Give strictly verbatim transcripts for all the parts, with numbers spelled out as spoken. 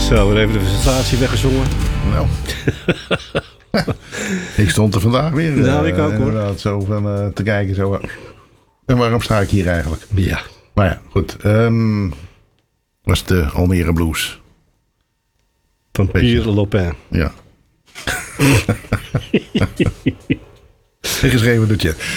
Zo, weer even de presentatie weggezongen. Nou. Ik stond er vandaag weer. Nou, uh, ik ook hoor. Inderdaad, zo van uh, te kijken. Zo. En waarom sta ik hier eigenlijk? Ja. Maar ja, goed. Um, was de Almere Blues. Van Pierre Lopin. Ja. En geschreven door Chet.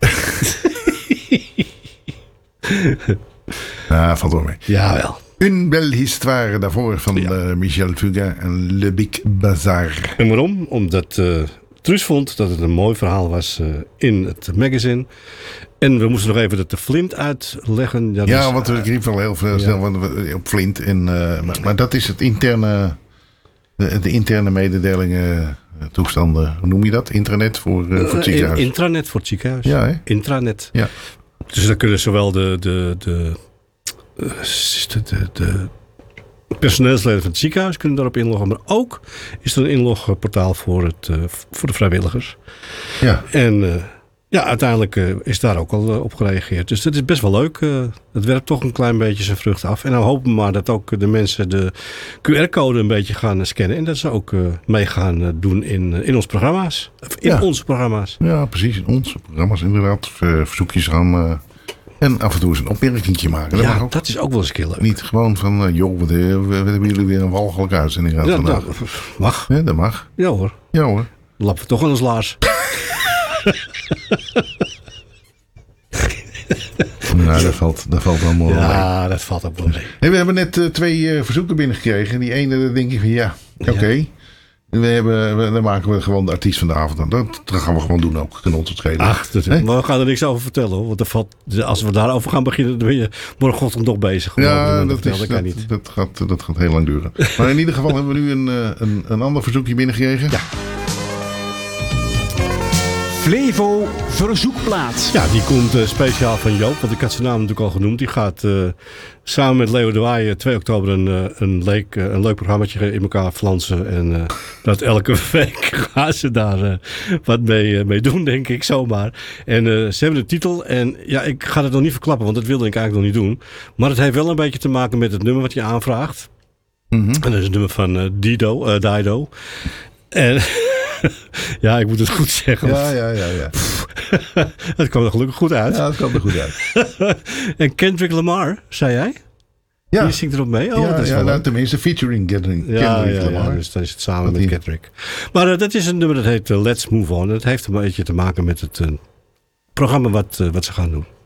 Ah, valt wel mee. Jawel. Une belle histoire daarvoor van ja. uh, Michel Fugain en Le Big Bazar. En waarom? Omdat uh, Truus vond dat het een mooi verhaal was uh, in het magazine. En we moesten nog even de, de Flint uitleggen. Ja, ja is, want ik riep wel heel veel snel ja. op Flint. En, uh, maar, maar dat is het interne, de, de interne mededelingen, toestanden. Hoe noem je dat? Intranet voor, uh, voor het ziekenhuis? Uh, intranet voor het ziekenhuis. Ja, hè? Intranet. Ja. Dus dan kunnen zowel de, de, de, de, de, de personeelsleden van het ziekenhuis kunnen daarop inloggen. Maar ook is er een inlogportaal voor, het, uh, voor de vrijwilligers. Ja. En uh, ja, uiteindelijk uh, is daar ook al uh, op gereageerd. Dus dat is best wel leuk. Uh, het werpt toch een klein beetje zijn vrucht af. En dan hopen we maar dat ook de mensen de Q R-code een beetje gaan scannen. En dat ze ook uh, mee gaan uh, doen in, uh, in onze programma's. Of in ja. onze programma's. Ja, precies. In onze programma's inderdaad. Verzoekjes gaan... Uh, en af en toe eens een opmerkingje maken. Dat, ja, dat is ook wel eens een keer leuk. Niet gewoon van... Uh, joh, wat, uh, wat hebben jullie weer een walgelijke uitzending gehad ja, vandaag. Dat mag. Ja, dat mag. Ja hoor. Ja hoor. Lappen we toch aan ons laars. Nou, dat valt, dat valt allemaal ja, mee. Ja, dat valt ook wel mee. Hey, we hebben net uh, twee uh, verzoeken binnengekregen. Die ene, daar denk ik van ja, oké. Okay. Ja. We hebben, we, dan maken we gewoon de artiest van de avond aan. Dat, dat gaan we gewoon doen ook. Kunnen ons het schelen. Ach, dat, hey? Maar we gaan er niks over vertellen hoor. Want valt, als we daarover gaan beginnen, dan ben je morgenochtend nog bezig. Ja, dat, is, dat, dat, niet. Dat, gaat, dat gaat heel lang duren. Maar in ieder geval hebben we nu een, een, een ander verzoekje binnengekregen. Ja. Flevo verzoekplaat. Ja, die komt uh, speciaal van Joop, want ik had zijn naam natuurlijk al genoemd. Die gaat uh, samen met Leo de Waaij twee oktober een, uh, een, leek, uh, een leuk programmaatje in elkaar flansen. En uh, dat elke week gaan ze daar uh, wat mee, uh, mee doen, denk ik, zomaar. En uh, ze hebben de titel en ja, ik ga het nog niet verklappen, want dat wilde ik eigenlijk nog niet doen. Maar het heeft wel een beetje te maken met het nummer wat je aanvraagt. Mm-hmm. En dat is het nummer van uh, Dido, uh, Dido. En... ja, ik moet het goed zeggen. Ja, ja, ja. ja. Het kwam er gelukkig goed uit. Ja, het kwam er goed uit. En Kendrick Lamar, zei jij? Ja. Die zingt erop mee? Oh, ja, dat is ja wel nou, tenminste featuring Kendrick, ja, Kendrick ja, Lamar. Ja, dus dan is het samen dat met die... Kendrick. Maar uh, dat is een nummer dat heet uh, Let's Move On. Dat heeft een beetje te maken met het uh, programma wat, uh, wat ze gaan doen.